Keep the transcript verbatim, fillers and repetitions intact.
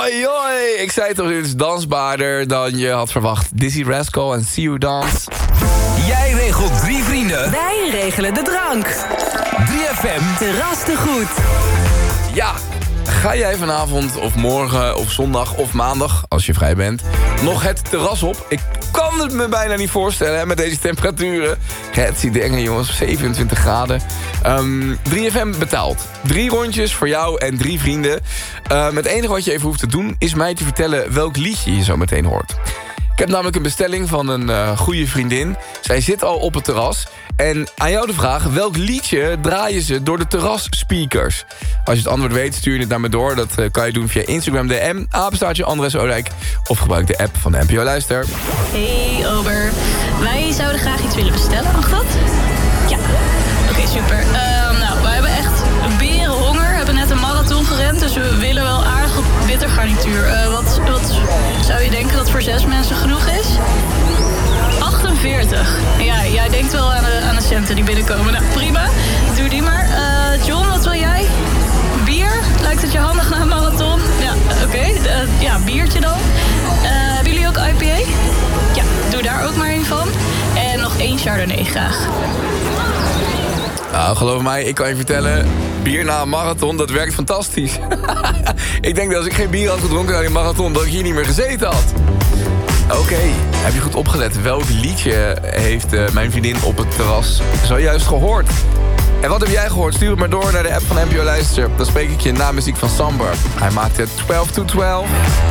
Oi, oi. Ik zei toch, dit is dansbaarder dan je had verwacht. Dizzy Rascal en See You Dance. Jij regelt drie vrienden. Wij regelen de drank. drie F M. Terras te goed. Ja, ga jij vanavond of morgen of zondag of maandag, als je vrij bent, nog het terras op? Ik kan het me bijna niet voorstellen, hè, met deze temperaturen. Het ziet dingen, jongens, zevenentwintig graden. Um, drie F M betaalt. Drie rondjes voor jou en drie vrienden. Uh, het enige wat je even hoeft te doen is mij te vertellen welk liedje je zo meteen hoort. Ik heb namelijk een bestelling van een uh, goede vriendin. Zij zit al op het terras. En aan jou de vraag, welk liedje draaien ze door de terrasspeakers? Als je het antwoord weet, stuur je het naar me door. Dat uh, kan je doen via Instagram D M, apenstaartje Andres Oudijk. Of gebruik de app van de N P O Luister. Hey Ober, wij zouden graag iets willen bestellen, mag dat? Ja, oké, okay, super. Uh, nou, we hebben echt berenhonger. We hebben net een marathon gerend, dus we willen wel aardig wat bittergarnituur. Uh, wat, wat zou je denken dat voor zes mensen genoeg is? achtenveertig. Ja, jij denkt wel aan de, aan de centen die binnenkomen. Nou, prima. Doe die maar. Uh, John, wat wil jij? Bier? Lijkt het je handig na een marathon? Ja, oké. Okay. Uh, ja, biertje dan. Uh, hebben jullie ook I P A? Ja, doe daar ook maar een van. En nog één Chardonnay graag. Nou, geloof mij, ik kan je vertellen, bier na een marathon, dat werkt fantastisch. Ik denk dat als ik geen bier had gedronken na die marathon, dat ik hier niet meer gezeten had. Oké, okay. Heb je goed opgelet? Welk liedje heeft uh, mijn vriendin op het terras zojuist gehoord? En wat heb jij gehoord? Stuur het maar door naar de app van N P O Luister. Dan spreek ik je na muziek van Sambar. Hij maakte twaalf to twaalf.